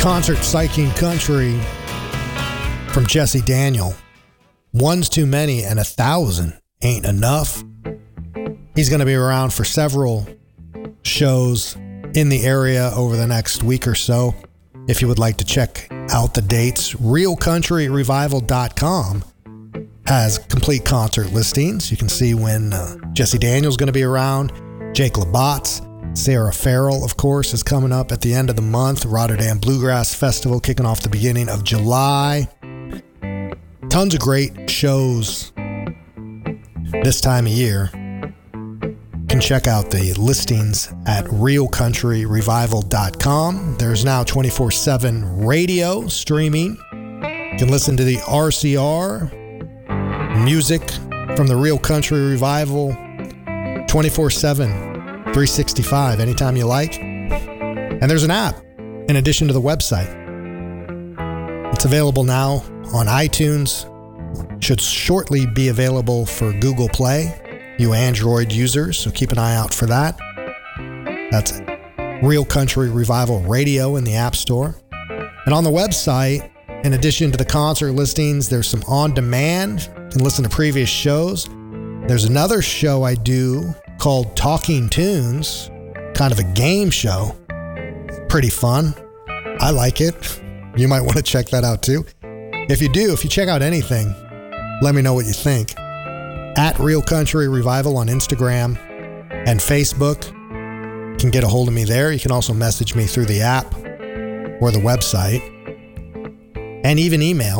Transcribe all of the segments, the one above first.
Concert Psyching Country from Jesse Daniel. One's too many and 1,000 ain't enough. He's going to be around for several shows in the area over the next week or so. If you would like to check out the dates, realcountryrevival.com has complete concert listings. You can see when Jesse Daniel's going to be around. Jake Labatz, Sarah Farrell, of course, is coming up at the end of the month. Rotterdam Bluegrass Festival kicking off the beginning of July. Tons of great shows this time of year. You can check out the listings at realcountryrevival.com. There's now 24/7 radio streaming. You can listen to the RCR music from the Real Country Revival 24/7, 365, anytime you like. And there's an app in addition to the website. It's available now on iTunes. Should shortly be available for Google Play, you Android users, so keep an eye out for that. That's Real Country Revival Radio in the App Store. And on the website, in addition to the concert listings, there's some on-demand. You can listen to previous shows. There's another show I do called Talking Tunes, kind of a game show. Pretty fun. I like it. You might want to check that out too. If you check out anything, let me know what you think. At Real Country Revival on Instagram and Facebook. You can get a hold of me there. You can also message me through the app or the website. And even email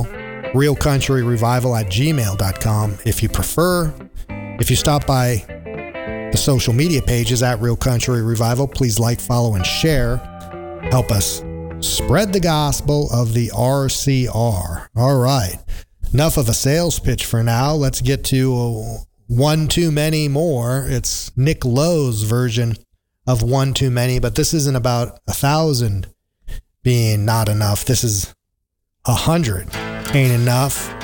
realcountryrevival@gmail.com if you prefer. If you stop by the social media pages at Real Country Revival, please like, follow, and share. Help us spread the gospel of the RCR. All right. Enough of a sales pitch for now. Let's get to One Too Many More. It's Nick Lowe's version of One Too Many, but this isn't about 1,000 being not enough. This is 100 ain't enough.